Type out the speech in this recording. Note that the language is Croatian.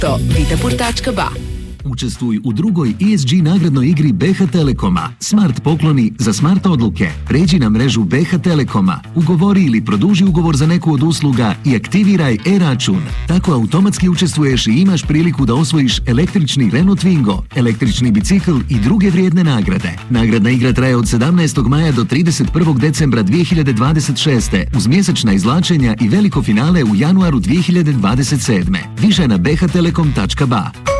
www.vitapur.ba. Učestvuj u drugoj ESG nagradnoj igri BH Telekoma. Smart pokloni za smart odluke. Pređi na mrežu BH Telekoma, ugovori ili produži ugovor za neku od usluga i aktiviraj e-račun. Tako automatski učestvuješ i imaš priliku da osvojiš električni Renault Twingo, električni bicikl i druge vrijedne nagrade. Nagradna igra traje od 17. maja do 31. decembra 2026. uz mjesečna izvlačenja i veliko finale u januaru 2027. Više na bhtelekom.ba.